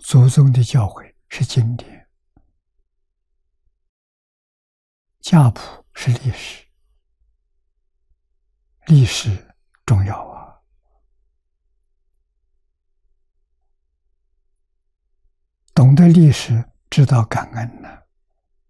祖宗的教诲是经典，家谱是历史，历史重要啊！懂得历史，知道感恩呢。